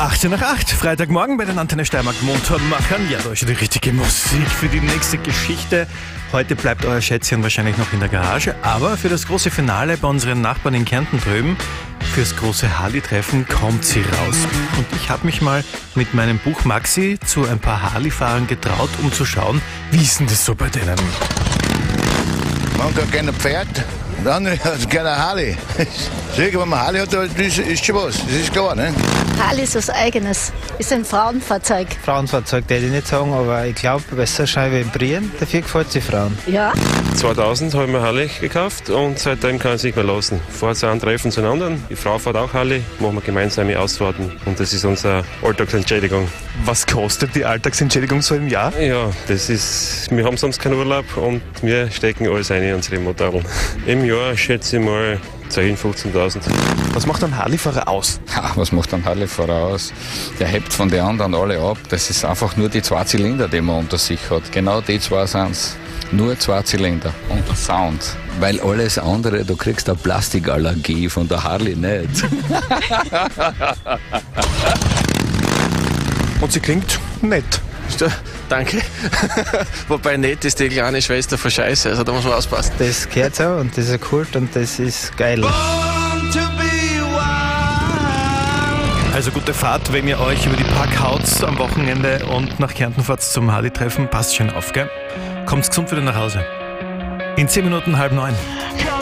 18 nach 8, Freitagmorgen bei den Antenne Steiermark Montormachern. Ja, da ist ja die richtige Musik für die nächste Geschichte. Heute bleibt euer Schätzchen wahrscheinlich noch in der Garage, aber für das große Finale bei unseren Nachbarn in Kärnten drüben, fürs große Harley-Treffen, kommt sie raus. Und ich habe mich mal mit meinem Buch Maxi zu ein paar Harley-Fahrern getraut, um zu schauen, wie ist denn das so bei denen? Man hat gerne Pferd, der andere hat gerne Harley. Sicher, wenn man Harley hat, ist schon was, das ist klar, ne? Harley ist was Eigenes, ist ein Frauenfahrzeug. Frauenfahrzeug, würde ich nicht sagen, aber ich glaube, besser Scheibe in Brien, dafür gefällt sie Frauen. Ja. 2000 habe ich mir Harley gekauft und seitdem kann ich es nicht mehr lassen. Vorher zu einem Treffen zu einem anderen. Die Frau fährt auch Harley, machen wir gemeinsame Ausfahrten und das ist unsere Alltagsentschädigung. Was kostet die Alltagsentschädigung so im Jahr? Ja, wir haben sonst keinen Urlaub und wir stecken alles ein in unsere Motorräder. Im Jahr schätze ich mal 10.000, 15.000. Was macht ein Harley-Fahrer aus? Ja, was macht ein Harley-Fahrer aus? Der hebt von den anderen alle ab. Das ist einfach nur die 2 Zylinder, die man unter sich hat. Genau die 2 sind's. Nur 2 Zylinder und der Sound. Weil alles andere, du kriegst eine Plastikallergie, von der Harley nicht. Und sie klingt nett. Danke. Wobei nett ist die kleine Schwester von Scheiße, also da muss man aufpassen. Das gehört so und das ist ein Kult und das ist geil. Also gute Fahrt, wenn ihr euch über die Park haut am Wochenende und nach Kärnten fahrt zum Harley-Treffen. Passt schön auf, gell? Kommt's gesund wieder nach Hause. In 10 Minuten 8:30.